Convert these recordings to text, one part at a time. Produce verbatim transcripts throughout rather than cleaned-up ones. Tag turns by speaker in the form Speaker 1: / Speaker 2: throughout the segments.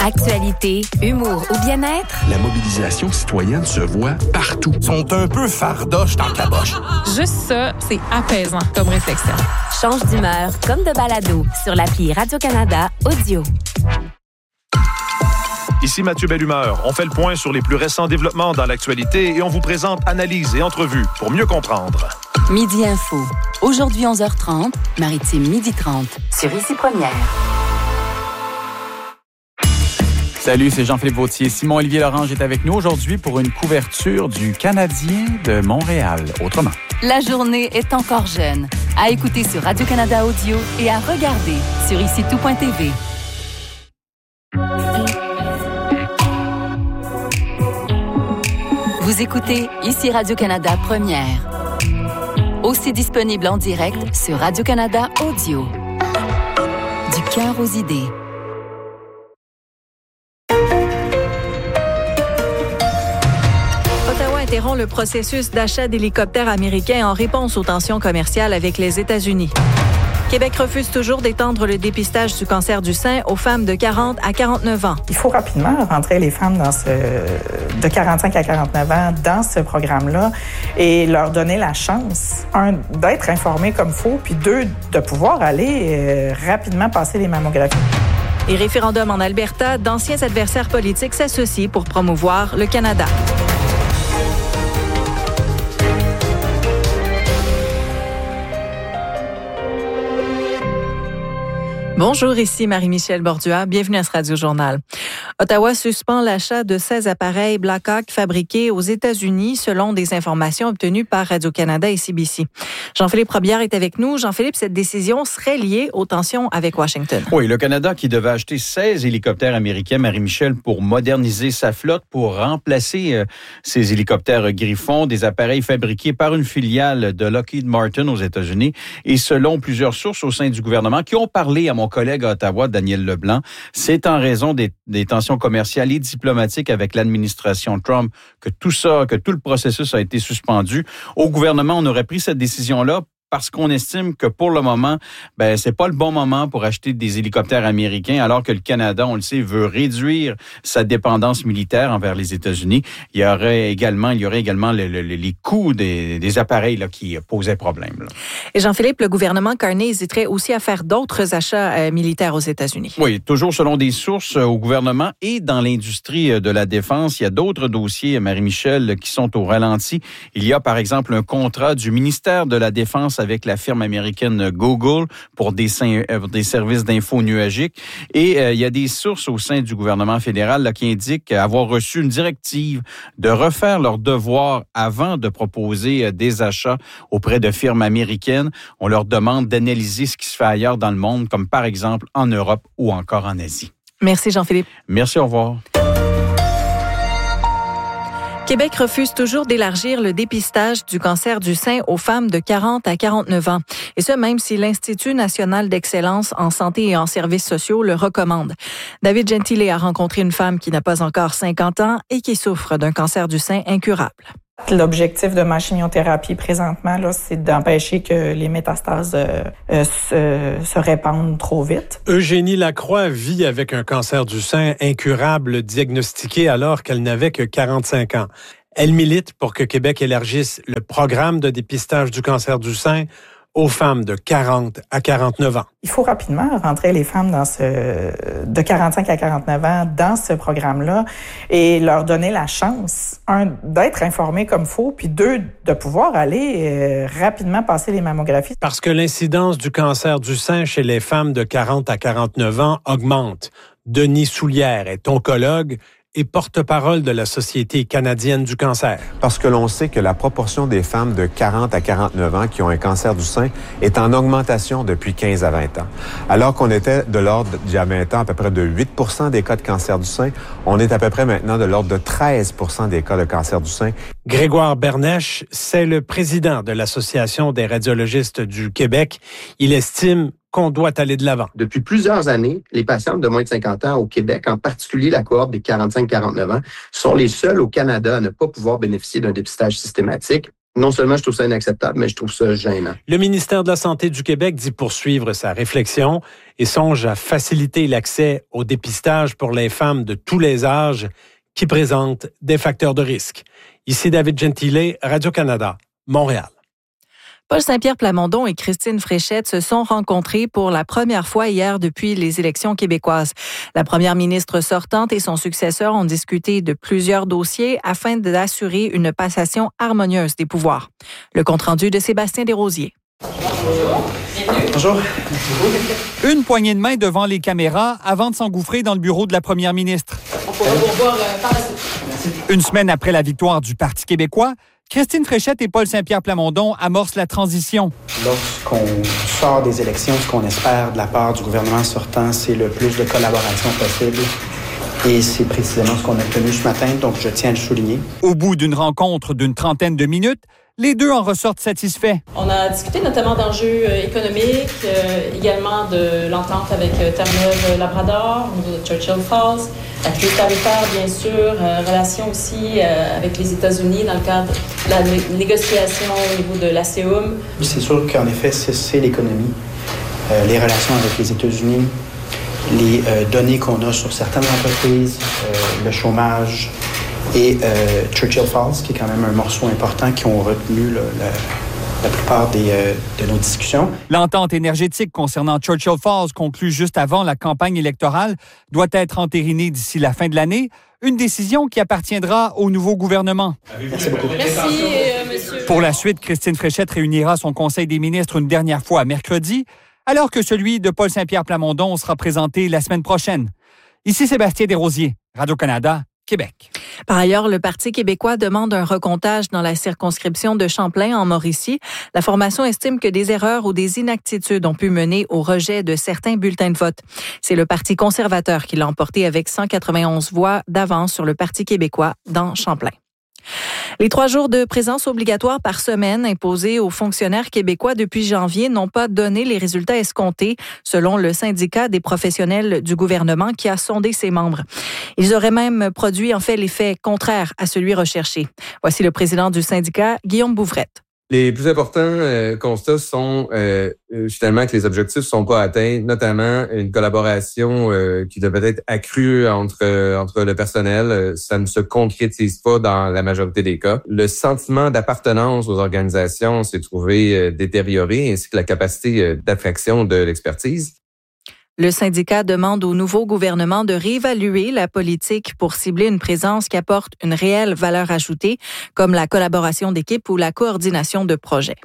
Speaker 1: Actualité, humour ou bien-être,
Speaker 2: la mobilisation citoyenne se voit partout.
Speaker 3: Ils sont un peu fardoches dans caboche.
Speaker 4: Juste ça, c'est apaisant comme réflexion.
Speaker 1: change d'humeur comme de balado sur l'appli Radio-Canada Audio.
Speaker 5: Ici Mathieu Bellumeur. On fait le point sur les plus récents développements dans l'actualité et on vous présente analyses et entrevues pour mieux comprendre.
Speaker 6: Midi Info. Aujourd'hui onze heures trente, Maritime midi trente, sur Ici Première.
Speaker 7: Salut, c'est Jean-Philippe Vautier. Simon-Olivier Lorange est avec nous aujourd'hui pour une couverture du Canadien de Montréal. Autrement.
Speaker 6: La journée est encore jeune. À écouter sur Radio-Canada Audio et à regarder sur ici tout point t v. Vous écoutez Ici Radio-Canada Première. Aussi disponible en direct sur Radio-Canada Audio. Du cœur aux idées.
Speaker 8: Ottawa interrompt le processus d'achat d'hélicoptères américains en réponse aux tensions commerciales avec les États-Unis. Québec refuse toujours d'étendre le dépistage du cancer du sein aux femmes de quarante à quarante-neuf ans.
Speaker 9: Il faut rapidement rentrer les femmes dans ce, de quarante-cinq à quarante-neuf ans dans ce programme-là et leur donner la chance, un, d'être informées comme il faut, puis deux, de pouvoir aller euh, rapidement passer les mammographies.
Speaker 8: Et référendum en Alberta, d'anciens adversaires politiques s'associent pour promouvoir le Canada. Bonjour, ici Marie-Michel Bordua. Bienvenue à ce Radio-Journal. Ottawa suspend l'achat de seize appareils Black Hawk fabriqués aux États-Unis selon des informations obtenues par Radio-Canada et C B C. Jean-Philippe Robillard est avec nous. Jean-Philippe, cette décision serait liée aux tensions avec Washington.
Speaker 10: Oui, le Canada qui devait acheter seize hélicoptères américains, Marie-Michel, pour moderniser sa flotte, pour remplacer euh, ces hélicoptères Griffon, des appareils fabriqués par une filiale de Lockheed Martin aux États-Unis. Et selon plusieurs sources au sein du gouvernement qui ont parlé à mon collègue à Ottawa, Daniel Leblanc, c'est en raison des, des tensions commerciales et diplomatiques avec l'administration Trump que tout ça, que tout le processus a été suspendu. Au gouvernement, on aurait pris cette décision-là parce qu'on estime que pour le moment, ben c'est pas le bon moment pour acheter des hélicoptères américains, alors que le Canada, on le sait, veut réduire sa dépendance militaire envers les États-Unis. Il y aurait également, il y aurait également le, le, les coûts des, des appareils là, qui posaient problème. Là.
Speaker 8: Et Jean-Philippe, le gouvernement Carney hésiterait aussi à faire d'autres achats euh, militaires aux États-Unis.
Speaker 10: Oui, toujours selon des sources au gouvernement et dans l'industrie de la défense. Il y a d'autres dossiers, Marie-Michel, qui sont au ralenti. Il y a par exemple un contrat du ministère de la Défense avec la firme américaine Google pour des, des services d'info nuagiques. Et euh, il y a des sources au sein du gouvernement fédéral là, qui indiquent avoir reçu une directive de refaire leurs devoirs avant de proposer euh, des achats auprès de firmes américaines. On leur demande d'analyser ce qui se fait ailleurs dans le monde, comme par exemple en Europe ou encore en Asie.
Speaker 8: Merci Jean-Philippe.
Speaker 10: Merci, au revoir.
Speaker 8: Québec refuse toujours d'élargir le dépistage du cancer du sein aux femmes de quarante à quarante-neuf ans. Et ce, même si l'Institut national d'excellence en santé et en services sociaux le recommande. David Gentile a rencontré une femme qui n'a pas encore cinquante ans et qui souffre d'un cancer du sein incurable.
Speaker 9: L'objectif de ma chimiothérapie présentement, là, c'est d'empêcher que les métastases euh, euh, se, se répandent trop vite.
Speaker 11: Eugénie Lacroix vit avec un cancer du sein incurable diagnostiqué alors qu'elle n'avait que quarante-cinq ans. Elle milite pour que Québec élargisse le programme de dépistage du cancer du sein aux femmes de quarante à quarante-neuf ans.
Speaker 9: Il faut rapidement rentrer les femmes dans ce, de quarante-cinq à quarante-neuf ans dans ce programme-là et leur donner la chance, un, d'être informées comme il faut, puis deux, de pouvoir aller euh, rapidement passer les mammographies.
Speaker 11: Parce que l'incidence du cancer du sein chez les femmes de quarante à quarante-neuf ans augmente. Denis Soulière est oncologue et porte-parole de la Société canadienne du cancer.
Speaker 12: Parce que l'on sait que la proportion des femmes de quarante à quarante-neuf ans qui ont un cancer du sein est en augmentation depuis quinze à vingt ans. Alors qu'on était de l'ordre, il y a vingt ans, à peu près de huit pour cent des cas de cancer du sein, on est à peu près maintenant de l'ordre de treize pour cent des cas de cancer du sein.
Speaker 11: Grégoire Bernèche, c'est le président de l'Association des radiologistes du Québec. Il estime qu'on doit aller de l'avant.
Speaker 13: Depuis plusieurs années, les patientes de moins de cinquante ans au Québec, en particulier la cohorte des quarante-cinq à quarante-neuf ans, sont les seuls au Canada à ne pas pouvoir bénéficier d'un dépistage systématique. non seulement je trouve ça inacceptable, mais je trouve ça gênant.
Speaker 11: Le ministère de la Santé du Québec dit poursuivre sa réflexion et songe à faciliter l'accès au dépistage pour les femmes de tous les âges qui présentent des facteurs de risque. Ici David Gentile, Radio-Canada, Montréal.
Speaker 8: Paul Saint-Pierre Plamondon et Christine Fréchette se sont rencontrés pour la première fois hier depuis les élections québécoises. La première ministre sortante et son successeur ont discuté de plusieurs dossiers afin d'assurer une passation harmonieuse des pouvoirs. Le compte-rendu de Sébastien Desrosiers.
Speaker 14: Bonjour. Une poignée de main devant les caméras avant de s'engouffrer dans le bureau de la première ministre.
Speaker 15: On pourra vous revoir euh, par la suite.
Speaker 14: Une semaine après la victoire du Parti québécois, Christine Fréchette et Paul Saint-Pierre Plamondon amorcent la transition.
Speaker 16: Lorsqu'on sort des élections, ce qu'on espère de la part du gouvernement sortant, c'est le plus de collaboration possible. Et c'est précisément ce qu'on a obtenu ce matin, donc je tiens à le souligner.
Speaker 14: Au bout d'une rencontre d'une trentaine de minutes, les deux en ressortent satisfaits.
Speaker 15: On a discuté notamment d'enjeux économiques, euh, également de l'entente avec euh, Terre-Neuve-Labrador, au niveau de Churchill Falls, la crise tarifaire, bien sûr, euh, relation aussi euh, avec les États-Unis dans le cadre de la né- négociation au niveau de l'A C E U M.
Speaker 16: C'est sûr qu'en effet, c'est, c'est l'économie, euh, les relations avec les États-Unis, les euh, données qu'on a sur certaines entreprises, euh, le chômage, et euh, Churchill Falls, qui est quand même un morceau important qui ont retenu là, la, la plupart des, euh, de nos discussions.
Speaker 14: L'entente énergétique concernant Churchill Falls, conclue juste avant la campagne électorale, doit être entérinée d'ici la fin de l'année, une décision qui appartiendra au nouveau gouvernement.
Speaker 16: Merci beaucoup.
Speaker 15: Merci, euh, monsieur.
Speaker 14: Pour la suite, Christine Fréchette réunira son conseil des ministres une dernière fois mercredi, alors que celui de Paul Saint-Pierre Plamondon sera présenté la semaine prochaine. Ici Sébastien Desrosiers, Radio-Canada, Québec.
Speaker 8: Par ailleurs, le Parti québécois demande un recomptage dans la circonscription de Champlain en Mauricie. La formation estime que des erreurs ou des inaptitudes ont pu mener au rejet de certains bulletins de vote. C'est le Parti conservateur qui l'a emporté avec cent quatre-vingt-onze voix d'avance sur le Parti québécois dans Champlain. Les trois jours de présence obligatoire par semaine imposés aux fonctionnaires québécois depuis janvier n'ont pas donné les résultats escomptés, selon le syndicat des professionnels du gouvernement qui a sondé ses membres. Ils auraient même produit en fait l'effet contraire à celui recherché. Voici le président du syndicat, Guillaume Bouvrette.
Speaker 17: Les plus importants euh, constats sont euh, finalement que les objectifs ne sont pas atteints, notamment une collaboration euh, qui devait être accrue entre euh, entre le personnel. Ça ne se concrétise pas dans la majorité des cas. Le sentiment d'appartenance aux organisations s'est trouvé euh, détérioré, ainsi que la capacité euh, d'attraction de l'expertise.
Speaker 8: Le syndicat demande au nouveau gouvernement de réévaluer la politique pour cibler une présence qui apporte une réelle valeur ajoutée, comme la collaboration d'équipe ou la coordination de projets.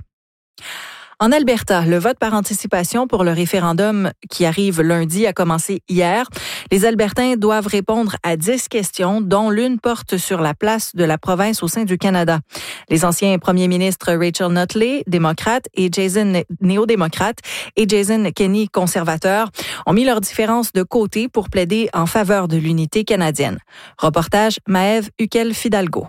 Speaker 8: En Alberta, le vote par anticipation pour le référendum qui arrive lundi a commencé hier. Les Albertains doivent répondre à dix questions, dont l'une porte sur la place de la province au sein du Canada. Les anciens premiers ministres Rachel Notley, démocrate, et Jason, néo-démocrate, et Jason Kenney, conservateur, ont mis leurs différences de côté pour plaider en faveur de l'unité canadienne. Reportage Maëve Huquel-Fidalgo.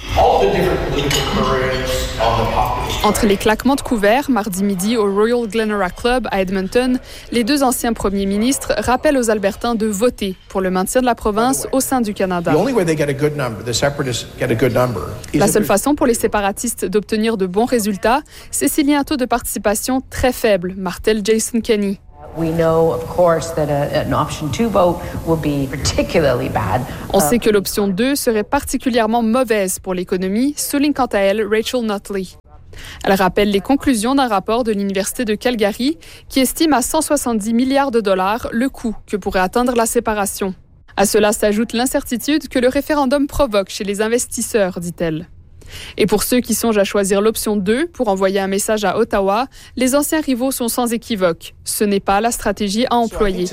Speaker 18: Entre les claquements de couverts, mardi midi au Royal Glenora Club à Edmonton, les deux anciens premiers ministres rappellent aux Albertains de voter pour le maintien de la province au sein du Canada. La seule façon pour les séparatistes d'obtenir de bons résultats, c'est s'il y a un taux de participation très faible, martèle Jason Kenney. On sait que l'option deux serait particulièrement mauvaise pour l'économie, souligne quant à elle Rachel Notley. Elle rappelle les conclusions d'un rapport de l'Université de Calgary qui estime à cent soixante-dix milliards de dollars le coût que pourrait atteindre la séparation. À cela s'ajoute l'incertitude que le référendum provoque chez les investisseurs, dit-elle. Et pour ceux qui songent à choisir l'option deux pour envoyer un message à Ottawa, les anciens rivaux sont sans équivoque. Ce n'est pas la stratégie à employer.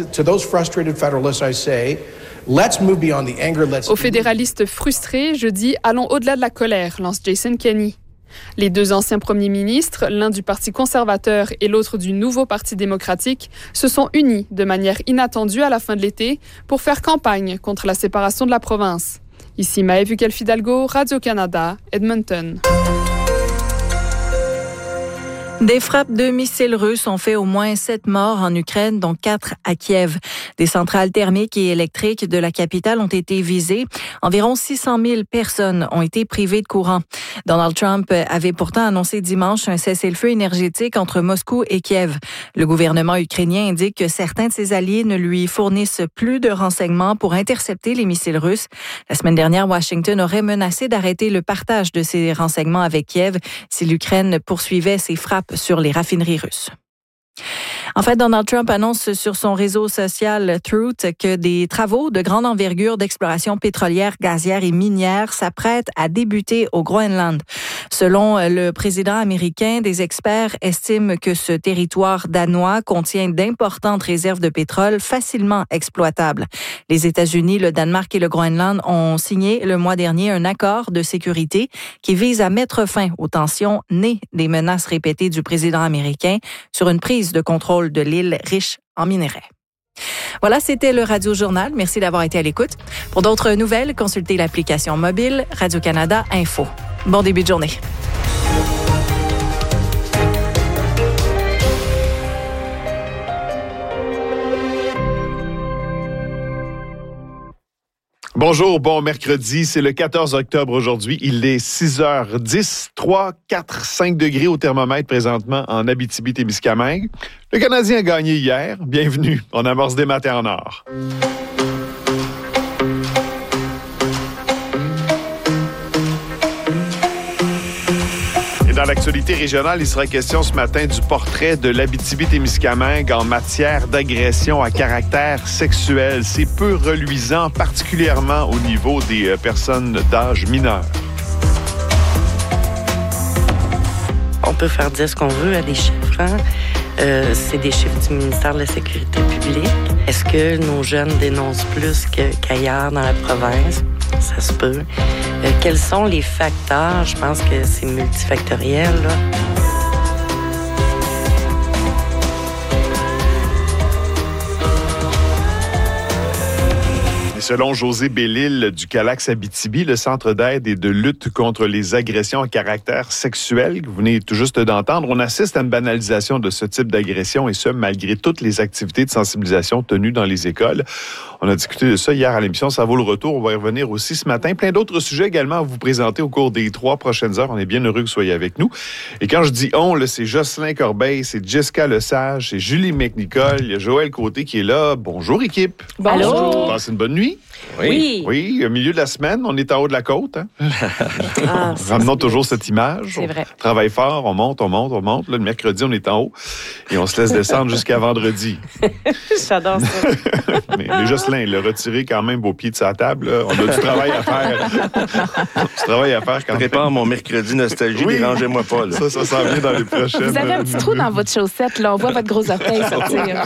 Speaker 18: Aux fédéralistes frustrés, je dis « allons au-delà de la colère », lance Jason Kenney. Les deux anciens premiers ministres, l'un du Parti conservateur et l'autre du nouveau Parti démocratique, se sont unis de manière inattendue à la fin de l'été pour faire campagne contre la séparation de la province. Ici Maëve Huquel-Fidalgo, Radio-Canada, Edmonton.
Speaker 8: Des frappes de missiles russes ont fait au moins sept morts en Ukraine, dont quatre à Kiev. Des centrales thermiques et électriques de la capitale ont été visées. Environ six cent mille personnes ont été privées de courant. Donald Trump avait pourtant annoncé dimanche un cessez-le-feu énergétique entre Moscou et Kiev. Le gouvernement ukrainien indique que certains de ses alliés ne lui fournissent plus de renseignements pour intercepter les missiles russes. La semaine dernière, Washington aurait menacé d'arrêter le partage de ces renseignements avec Kiev si l'Ukraine poursuivait ses frappes sur les raffineries russes. En fait, Donald Trump annonce sur son réseau social Truth que des travaux de grande envergure d'exploration pétrolière, gazière et minière s'apprêtent à débuter au Groenland. Selon le président américain, des experts estiment que ce territoire danois contient d'importantes réserves de pétrole facilement exploitables. Les États-Unis, le Danemark et le Groenland ont signé le mois dernier un accord de sécurité qui vise à mettre fin aux tensions nées des menaces répétées du président américain sur une prise de contrôle de l'île riche en minerais. Voilà, c'était le Radio Journal. Merci d'avoir été à l'écoute. Pour d'autres nouvelles, consultez l'application mobile Radio-Canada Info. Bon début de journée.
Speaker 5: Bonjour, bon mercredi, c'est le quatorze octobre aujourd'hui. Il est six heures dix, trois, quatre, cinq degrés au thermomètre présentement en Abitibi-Témiscamingue. Le Canadien a gagné hier. Bienvenue, on amorce des matins en or. Dans l'actualité régionale, il sera question ce matin du portrait de l'Abitibi-Témiscamingue en matière d'agression à caractère sexuel. C'est peu reluisant, particulièrement au niveau des personnes d'âge mineur.
Speaker 19: On peut faire dire ce qu'on veut à des chiffres. Hein? Euh, c'est des chiffres du ministère de la Sécurité publique. Est-ce que nos jeunes dénoncent plus que, qu'ailleurs dans la province? Ça se peut. Euh, quels sont les facteurs? Je pense que c'est multifactoriel, là.
Speaker 5: Selon José Bellil du Calax Abitibi, le Centre d'aide et de lutte contre les agressions à caractère sexuel, que vous venez tout juste d'entendre, on assiste à une banalisation de ce type d'agression et ce, malgré toutes les activités de sensibilisation tenues dans les écoles. On a discuté de ça hier à l'émission, ça vaut le retour. On va y revenir aussi ce matin. Plein d'autres sujets également à vous présenter au cours des trois prochaines heures. On est bien heureux que vous soyez avec nous. Et quand je dis on, là, c'est Jocelyn Corbeil, c'est Jessica Lesage, c'est Julie McNicol, il y a Joël Côté qui est là. Bonjour équipe.
Speaker 19: Bonjour.
Speaker 5: Passez une bonne nuit.
Speaker 19: Oui.
Speaker 5: Oui, au milieu de la semaine, on est en haut de la côte. Hein?
Speaker 19: Ah,
Speaker 5: Ramenons toujours cette image.
Speaker 19: C'est vrai.
Speaker 5: On travaille fort, on monte, on monte, on monte. Là, le mercredi, on est en haut et on se laisse descendre jusqu'à vendredi.
Speaker 19: J'adore ça.
Speaker 5: Mais les Jocelyn, le retirer quand même vos pieds de sa table. Là. On a du travail à faire. du travail à faire quand même.
Speaker 20: Prépare mon mercredi nostalgie, oui. Dérangez-moi pas. Là.
Speaker 5: Ça, ça s'en vient dans les prochaines.
Speaker 4: Vous avez un petit trou dans votre chaussette, là. On voit votre gros orteil sortir.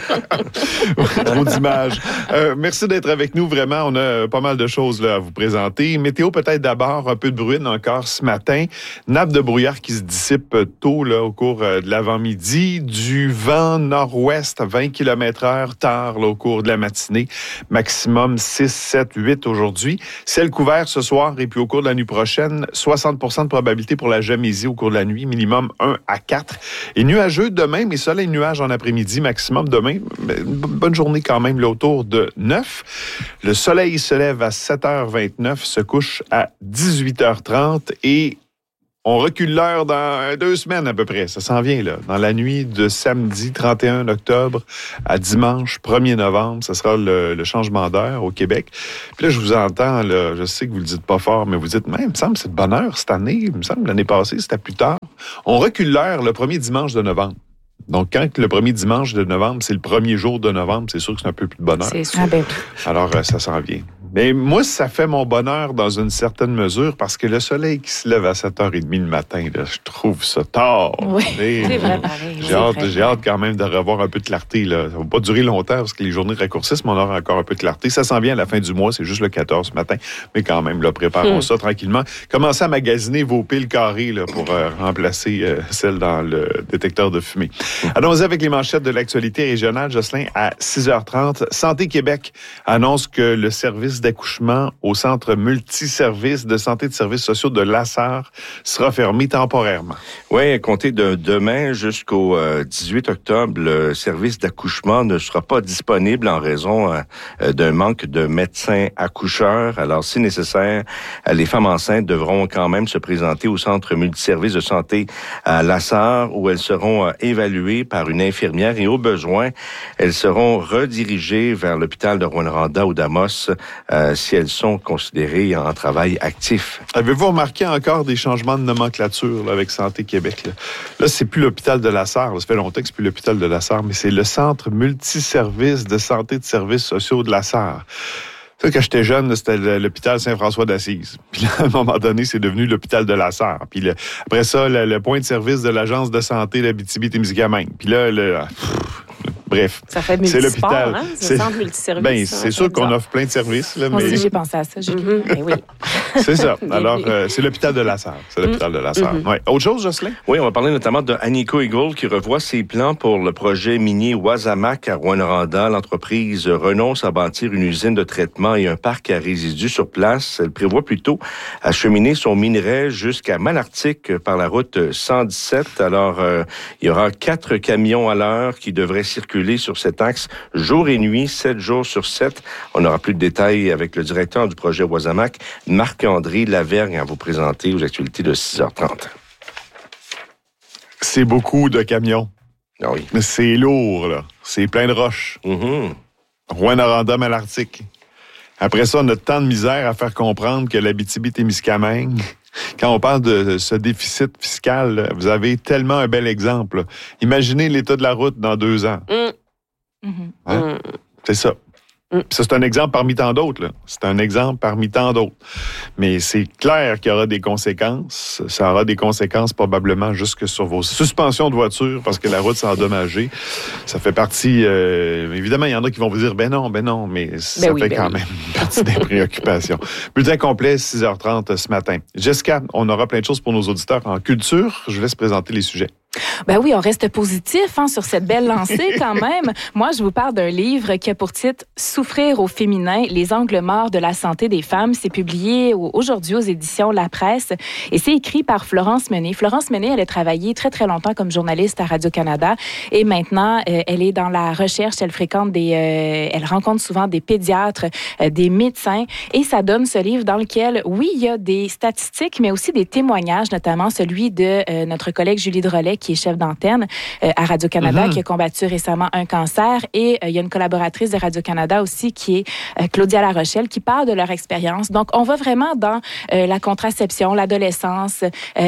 Speaker 5: Trop d'images. Euh, merci d'être avec nous. Vraiment, on a pas mal de choses là, à vous présenter. Météo, peut-être d'abord, un peu de bruine encore ce matin. Nappe de brouillard qui se dissipe tôt là, au cours de l'avant-midi. Du vent nord-ouest à vingt kilomètres heure tard là, au cours de la matinée. Maximum six, sept, huit aujourd'hui. Ciel couvert ce soir et puis au cours de la nuit prochaine, soixante pour cent de probabilité pour la Jamaisie au cours de la nuit, minimum un à quatre. Et nuageux demain, mais soleil nuages en après-midi, maximum demain. Une bonne journée quand même là, autour de neuf. Le soleil se lève à sept heures vingt-neuf, se couche à dix-huit heures trente et on recule l'heure dans deux semaines à peu près. Ça s'en vient là. Dans la nuit de samedi trente et un octobre à dimanche premier novembre, ce sera le, le changement d'heure au Québec. Puis là, je vous entends, là, je sais que vous le dites pas fort, mais vous dites, mais il me semble que c'est de bonne heure cette année. Il me semble que l'année passée, c'était plus tard. On recule l'heure le premier dimanche de novembre. Donc, quand le premier dimanche de novembre, c'est le premier jour de novembre, c'est sûr que c'est un peu plus de bonheur.
Speaker 19: C'est sûr. Ah ben.
Speaker 5: Alors, ça s'en vient. Mais moi, ça fait mon bonheur dans une certaine mesure parce que le soleil qui se lève à sept heures trente le matin, là, je trouve ça tard.
Speaker 19: Oui, c'est vrai, pareil.
Speaker 5: J'ai hâte, j'ai hâte quand même de revoir un peu de clarté. Là. Ça ne va pas durer longtemps parce que les journées raccourcissent, mais on aura encore un peu de clarté. Ça s'en vient à la fin du mois, c'est juste le quatorze ce matin. Mais quand même, là, préparons hum. ça tranquillement. Commencez à magasiner vos piles carrées là, pour euh, remplacer euh, celles dans le détecteur de fumée. Hum. Allons-y avec les manchettes de l'actualité régionale. Jocelyn, à six heures trente, Santé Québec annonce que le service service d'accouchement au centre multiservice de santé et de services sociaux de Lassar sera fermé temporairement.
Speaker 20: Oui, à compter de demain jusqu'au euh, dix-huit octobre, le service d'accouchement ne sera pas disponible en raison euh, d'un manque de médecins accoucheurs. Alors, si nécessaire, les femmes enceintes devront quand même se présenter au centre multiservice de santé à Lassar, où elles seront euh, évaluées par une infirmière et au besoin, elles seront redirigées vers l'hôpital de Rouyn-Noranda ou d'Amos euh, si elles sont considérées en travail actif.
Speaker 5: Avez-vous remarqué encore des changements de nomenclature là, avec Santé Québec? Là, là c'est plus l'hôpital de Lassar. Là, ça fait longtemps que c'est plus l'hôpital de Lassar, mais c'est le centre multiservice de santé et de services sociaux de Lassar. Tu sais, quand j'étais jeune, là, c'était l'hôpital Saint-François d'Assise. Puis là, à un moment donné, c'est devenu l'hôpital de Lassar. Puis le, après ça, le, le point de service de l'agence de santé d'Abitibi-Témiscamingue. Puis là, le... Pff, bref,
Speaker 4: ça fait
Speaker 5: c'est l'hôpital.
Speaker 4: Hein? C'est le centre multiservice.
Speaker 5: Ben, c'est sûr qu'on offre plein de services. Là,
Speaker 4: Moi
Speaker 5: mais...
Speaker 4: aussi, j'ai pensé à ça. J'ai... Mm-hmm. Mais oui.
Speaker 5: C'est ça. Alors, euh, c'est l'hôpital de Lassar. C'est l'hôpital de Lassar. Mm-hmm. Ouais. Autre chose, Jocelyn?
Speaker 20: Oui, on va parler notamment de Agnico Eagle qui revoit ses plans pour le projet minier Wasamac à Rouyn-Noranda. L'entreprise renonce à bâtir une usine de traitement et un parc à résidus sur place. Elle prévoit plutôt acheminer son minerai jusqu'à Malartic par la route cent dix-sept. Alors, euh, il y aura quatre camions à l'heure qui devraient circuler sur cet axe jour et nuit, sept jours sur sept. On aura plus de détails avec le directeur du projet Wasamac, Marc-André Lavergne, à vous présenter aux actualités de six heures trente.
Speaker 5: C'est beaucoup de camions.
Speaker 20: Ah oui.
Speaker 5: C'est lourd, là. C'est plein de roches.
Speaker 20: Mm-hmm.
Speaker 5: Rouyn-Noranda, Malartic. Après ça, on a tant de misère à faire comprendre que l'Abitibi-Témiscamingue, quand on parle de ce déficit fiscal, là, vous avez tellement un bel exemple. Là. Imaginez l'état de la route dans deux ans.
Speaker 4: Mm.
Speaker 5: Hein?
Speaker 4: Mm.
Speaker 5: C'est ça.
Speaker 4: Mm.
Speaker 5: Ça, c'est un exemple parmi tant d'autres. Là. C'est un exemple parmi tant d'autres. Mais c'est clair qu'il y aura des conséquences. Ça aura des conséquences probablement jusque sur vos suspensions de voiture parce que la route s'est endommagée. Ça fait partie... Euh, évidemment, il y en a qui vont vous dire « Ben non, ben non », mais ça
Speaker 4: ben oui,
Speaker 5: fait
Speaker 4: ben
Speaker 5: quand
Speaker 4: oui.
Speaker 5: même partie des préoccupations. Bulletin complet, six heures trente ce matin. Jessica, on aura plein de choses pour nos auditeurs en culture. Je vous laisse présenter les sujets.
Speaker 4: Ben oui, on reste positif hein, sur cette belle lancée quand même. Moi, je vous parle d'un livre qui a pour titre « Souffrir au féminin, les angles morts de la santé des femmes ». C'est publié aujourd'hui aux éditions La Presse et c'est écrit par Florence Menet. Florence Menet, elle a travaillé très, très longtemps comme journaliste à Radio-Canada et maintenant, euh, elle est dans la recherche. Elle fréquente des... Euh, elle rencontre souvent des pédiatres, euh, des médecins et ça donne ce livre dans lequel, oui, il y a des statistiques, mais aussi des témoignages, notamment celui de euh, notre collègue Julie Drolet, qui est chef d'antenne euh, à Radio-Canada, mm-hmm. qui a combattu récemment un cancer. Et euh, il y a une collaboratrice de Radio-Canada aussi, qui est euh, Claudia Larochelle, qui parle de leur expérience. Donc, on va vraiment dans euh, la contraception, l'adolescence,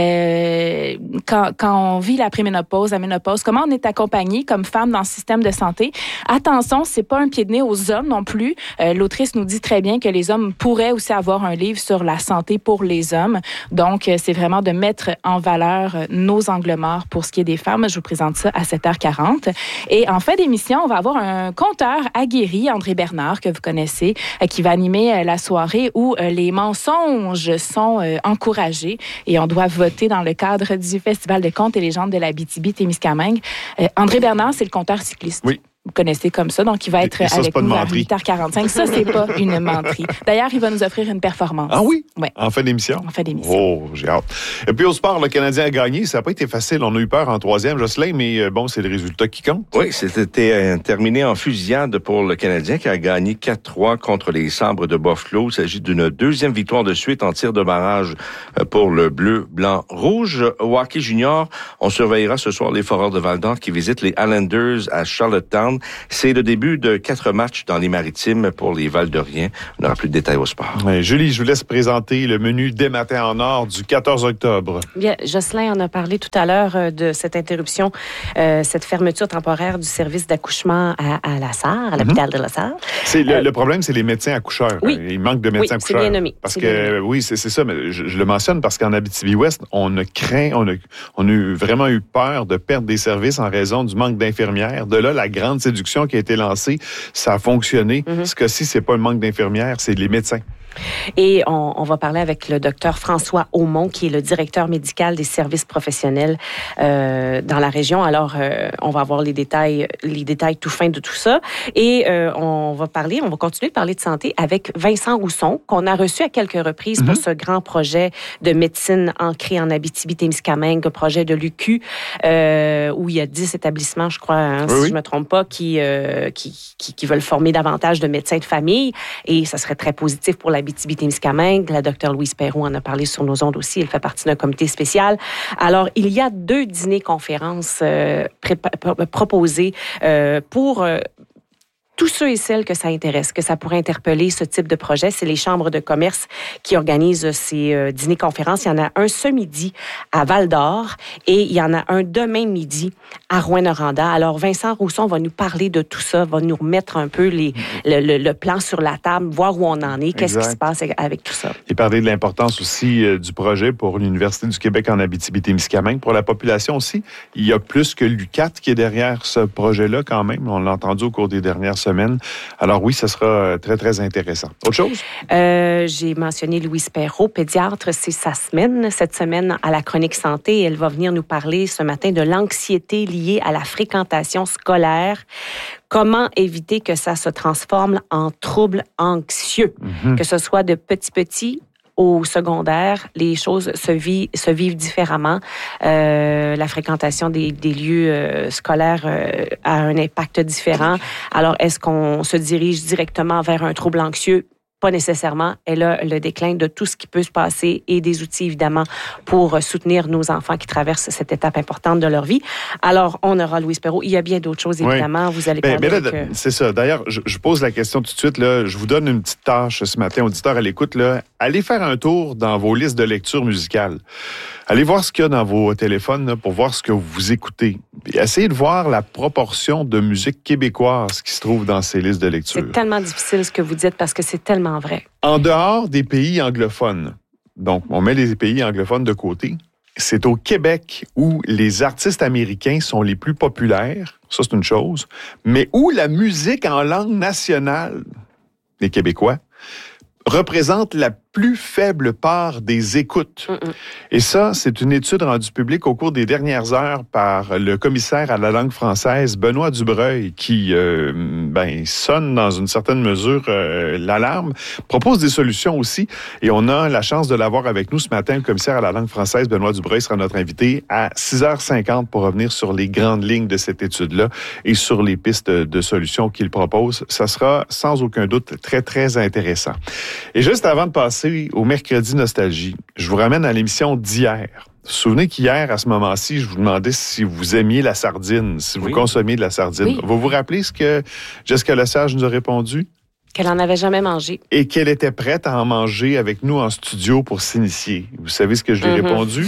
Speaker 4: euh, quand, quand on vit la préménopause, la ménopause, comment on est accompagné comme femme dans le système de santé. Attention, c'est pas un pied de nez aux hommes non plus. Euh, l'autrice nous dit très bien que les hommes pourraient aussi avoir un livre sur la santé pour les hommes. Donc, euh, c'est vraiment de mettre en valeur euh, nos angles morts pour ce qui est des femmes. Je vous présente ça à sept heures quarante. Et en fin d'émission, on va avoir un conteur aguerri, André Bernard, que vous connaissez, euh, qui va animer euh, la soirée où euh, les mensonges sont euh, encouragés et on doit voter dans le cadre du Festival de contes et légendes de l'Abitibi-Témiscamingue. Euh, André Bernard, c'est le conteur cycliste.
Speaker 5: Oui.
Speaker 4: Vous connaissez comme ça, donc il va être
Speaker 5: et ça,
Speaker 4: avec nous à
Speaker 5: menterie.
Speaker 4: huit heures quarante-cinq. Ça, c'est pas une menterie. D'ailleurs, il va nous offrir une performance.
Speaker 5: Ah oui?
Speaker 4: Ouais.
Speaker 5: En fin d'émission?
Speaker 4: En fin d'émission.
Speaker 5: Oh, j'ai hâte. Et puis au sport, le Canadien a gagné. Ça n'a pas été facile. On a eu peur en troisième, Jocelyn, mais bon, c'est le résultat qui compte.
Speaker 20: Oui, c'était euh, terminé en fusillade pour le Canadien qui a gagné quatre trois contre les Sabres de Buffalo. Il s'agit d'une deuxième victoire de suite en tir de barrage pour le bleu, blanc, rouge. Au hockey junior, on surveillera ce soir les Foreurs de Val-d'Or qui visitent les Islanders à Charlottetown. C'est le début de quatre matchs dans les Maritimes pour les Val-d'Oriens. On n'aura plus de détails au sport.
Speaker 5: Ouais, Julie, je vous laisse présenter le menu des matins en or du quatorze octobre.
Speaker 21: Bien, Jocelyn en a parlé tout à l'heure euh, de cette interruption, euh, cette fermeture temporaire du service d'accouchement à, à Lassar, à l'hôpital mm-hmm. de Lassar.
Speaker 5: C'est le,
Speaker 21: euh,
Speaker 5: le problème, c'est les médecins accoucheurs.
Speaker 21: Oui.
Speaker 5: Il manque de médecins
Speaker 21: oui,
Speaker 5: accoucheurs.
Speaker 21: C'est bien nommé.
Speaker 5: Parce
Speaker 21: c'est
Speaker 5: que,
Speaker 21: bien nommé.
Speaker 5: oui, c'est, c'est ça, mais je, je le mentionne parce qu'en Abitibi-Ouest, on a craint, on a, on a eu, vraiment eu peur de perdre des services en raison du manque d'infirmières. De là, la grande de séduction qui a été lancé, ça a fonctionné.
Speaker 21: Mm-hmm.
Speaker 5: Ce cas-ci, c'est pas le manque d'infirmières, c'est les médecins.
Speaker 21: Et on, on va parler avec le docteur François Aumont, qui est le directeur médical des services professionnels euh, dans la région. Alors, euh, on va avoir les détails, les détails tout fins de tout ça. Et euh, on va parler, on va continuer de parler de santé avec Vincent Rousson, qu'on a reçu à quelques reprises mm-hmm. pour ce grand projet de médecine ancré en Abitibi-Témiscamingue, projet de l'U Q, euh, où il y a dix établissements, je crois, hein, oui, si oui. je me trompe pas, qui, euh, qui, qui, qui veulent former davantage de médecins de famille. Et ça serait très positif pour la Abitibi-Témiscamingue. La docteure Louise Perrault en a parlé sur nos ondes aussi. Elle fait partie d'un comité spécial. Alors, il y a deux dîners-conférences euh, pré- proposés euh, pour... Euh, tous ceux et celles que ça intéresse, que ça pourrait interpeller ce type de projet, c'est les chambres de commerce qui organisent ces euh, dîners-conférences. Il y en a un ce midi à Val-d'Or et il y en a un demain midi à Rouyn-Noranda. Alors, Vincent Rousson va nous parler de tout ça, va nous remettre un peu les, le, le, le plan sur la table, voir où on en est, qu'est-ce exact. Qui se passe avec tout ça.
Speaker 5: Et parler de l'importance aussi euh, du projet pour l'Université du Québec en Abitibi-Témiscamingue, pour la population aussi. Il y a plus que l'U Q A T qui est derrière ce projet-là quand même. On l'a entendu au cours des dernières semaines. Alors oui, ce sera très, très intéressant. Autre chose?
Speaker 21: Euh, j'ai mentionné Louise Perrault, pédiatre, c'est sa semaine. Cette semaine, à la Chronique Santé, elle va venir nous parler ce matin de l'anxiété liée à la fréquentation scolaire. Comment éviter que ça se transforme en troubles anxieux, mm-hmm. que ce soit de petits-petits au secondaire, les choses se, vit, se vivent différemment. Euh, la fréquentation des, des lieux euh, scolaires euh, a un impact différent. Alors, est-ce qu'on se dirige directement vers un trouble anxieux? Pas nécessairement. Elle a le déclin de tout ce qui peut se passer et des outils, évidemment, pour soutenir nos enfants qui traversent cette étape importante de leur vie. Alors, on aura Louise Perrault. Il y a bien d'autres choses, évidemment. Oui. Vous allez
Speaker 5: ben,
Speaker 21: parler
Speaker 5: mais là,
Speaker 21: avec...
Speaker 5: C'est ça. D'ailleurs, je, je pose la question tout de suite. Là. Je vous donne une petite tâche ce matin, auditeur à l'écoute. Là. Allez faire un tour dans vos listes de lecture musicale. Allez voir ce qu'il y a dans vos téléphones là, pour voir ce que vous écoutez. Puis essayez de voir la proportion de musique québécoise qui se trouve dans ces listes de lecture.
Speaker 21: C'est tellement difficile ce que vous dites parce que c'est tellement vrai.
Speaker 5: En dehors des pays anglophones, donc on met les pays anglophones de côté, c'est au Québec où les artistes américains sont les plus populaires, ça c'est une chose, mais où la musique en langue nationale, les Québécois, représente la plus faible part des écoutes. Mm-mm. Et ça, c'est une étude rendue publique au cours des dernières heures par le commissaire à la langue française, Benoît Dubreuil, qui euh, ben, sonne dans une certaine mesure euh, l'alarme, propose des solutions aussi. Et on a la chance de l'avoir avec nous ce matin. Le commissaire à la langue française, Benoît Dubreuil, sera notre invité à six heures cinquante pour revenir sur les grandes lignes de cette étude-là et sur les pistes de solutions qu'il propose. Ça sera sans aucun doute très, très intéressant. Et juste avant de passer au mercredi Nostalgie, je vous ramène à l'émission d'hier. Vous vous souvenez qu'hier, à ce moment-ci, je vous demandais si vous aimiez la sardine, si vous oui. consommiez de la sardine. Oui. Vous vous rappelez ce que Jessica Lesage nous a répondu?
Speaker 21: Qu'elle n'en avait jamais mangé.
Speaker 5: Et qu'elle était prête à en manger avec nous en studio pour s'initier. Vous savez ce que je lui ai mm-hmm. répondu?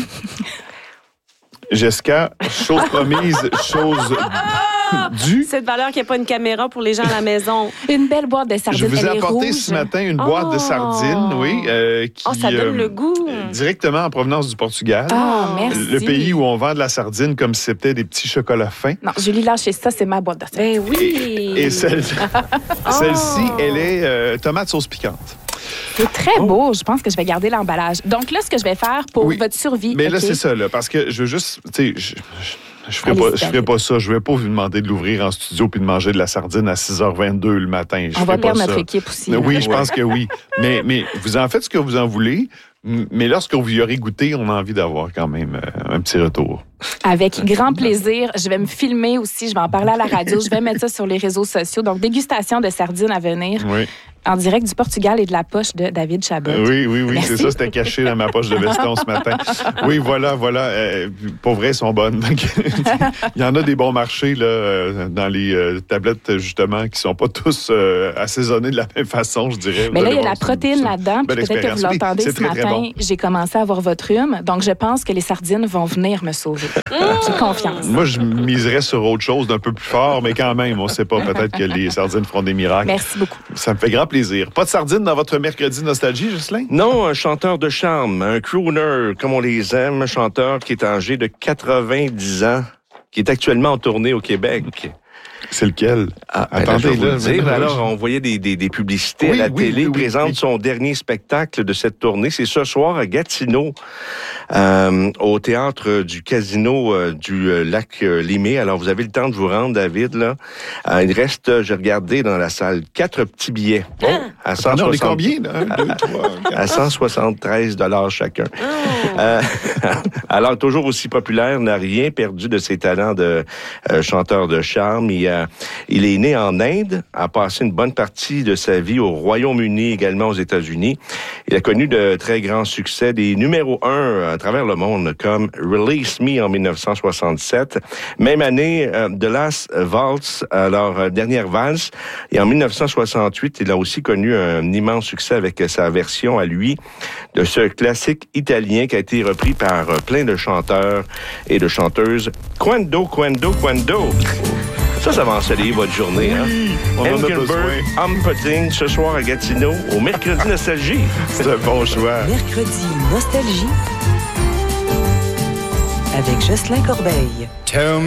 Speaker 5: Jessica, chose promise, chose due.
Speaker 21: Cette valeur qu'il n'y a pas une caméra pour les gens à la maison.
Speaker 4: Une belle boîte de sardines.
Speaker 5: Je vous ai
Speaker 4: elle
Speaker 5: apporté
Speaker 4: est rouge.
Speaker 5: ce matin une boîte
Speaker 21: oh.
Speaker 5: de sardines, oui. Euh, qui,
Speaker 21: oh, ça donne euh, le goût.
Speaker 5: Directement en provenance du Portugal.
Speaker 4: Oh, merci.
Speaker 5: Le pays où on vend de la sardine comme si c'était des petits chocolats fins.
Speaker 4: Non, Julie, lâchez ça, c'est ma boîte de sardines.
Speaker 21: Ben oui.
Speaker 5: Et, et celle, oh. celle-ci, elle est euh, tomate sauce piquante.
Speaker 4: C'est très oh. beau. Je pense que je vais garder l'emballage. Donc là, ce que je vais faire pour oui. votre survie...
Speaker 5: Mais
Speaker 4: okay.
Speaker 5: là, c'est ça, là, parce que je veux juste... Tu sais, je, je, je ferai pas, je ferai pas ça. Je vais pas vous demander de l'ouvrir en studio puis de manger de la sardine à six heures vingt-deux le matin. Je
Speaker 4: On va perdre
Speaker 5: ça.
Speaker 4: notre équipe aussi.
Speaker 5: Oui, je pense que oui. Mais, mais vous en faites ce que vous en voulez. Mais lorsque vous y aurez goûté, on a envie d'avoir quand même euh, un petit retour.
Speaker 4: Avec grand plaisir. Je vais me filmer aussi. Je vais en parler à la radio. Je vais mettre ça sur les réseaux sociaux. Donc, dégustation de sardines à venir.
Speaker 5: Oui.
Speaker 4: En direct du Portugal et de la poche de David Chabot.
Speaker 5: Oui, oui, oui, c'est ça. C'était caché dans ma poche de veston ce matin. Oui, voilà, voilà. Euh, pour vrai, elles sont bonnes. Il y en a des bons marchés là, dans les euh, tablettes, justement, qui sont pas tous euh, assaisonnés de la même façon, je dirais.
Speaker 4: Mais là, il y a la protéine là-dedans. Peut-être que vous l'entendez ce matin. Bon. J'ai commencé à avoir votre rhume. Donc, je pense que les sardines vont venir me sauver. Mmh. J'ai confiance.
Speaker 5: Moi, je miserais sur autre chose d'un peu plus fort, mais quand même, on ne sait pas. Peut-être que les sardines feront des miracles.
Speaker 4: Merci beaucoup.
Speaker 5: Ça me fait grand plaisir. Pas de sardines dans votre mercredi Nostalgie, Ghislain?
Speaker 20: Non, un chanteur de charme, un crooner, comme on les aime, un chanteur qui est âgé de quatre-vingt-dix ans, qui est actuellement en tournée au Québec.
Speaker 5: C'est lequel?
Speaker 20: Ah, attendez, ben là, je vais vous le dire. Alors, on voyait des, des, des publicités oui, à la oui, télé. Il oui, présente oui. son dernier spectacle de cette tournée. C'est ce soir à Gatineau, euh, au théâtre du Casino euh, du euh, lac euh, Limay. Alors, vous avez le temps de vous rendre, David. Là. Euh, il reste, j'ai regardé dans la salle, quatre petits billets. Oh, à cent soixante...
Speaker 5: On est combien? Là? Un, deux, trois,
Speaker 20: à cent soixante-treize dollars chacun. Oh. Euh, alors, toujours aussi populaire, n'a rien perdu de ses talents de euh, chanteur de charme. Il, euh, il est né en Inde, a passé une bonne partie de sa vie au Royaume-Uni, également aux États-Unis. Il a connu de très grands succès, des numéros un à travers le monde, comme Release Me en dix-neuf cent soixante-sept. Même année, euh, The Last Waltz, alors euh, Dernière valse. Et en dix-neuf cent soixante-huit, il a aussi connu un immense succès avec sa version à lui de ce classique italien qui a été repris par euh, plein de chanteurs et de chanteuses. Quando, quando, quando. Ça, ça va ensoleiller votre journée. Oui, hein?
Speaker 5: On en a besoin.
Speaker 20: Humperdinck, ce soir à Gatineau, au Mercredi Nostalgie.
Speaker 5: C'est un bon choix.
Speaker 2: Mercredi Nostalgie avec Jocelyn Corbeil.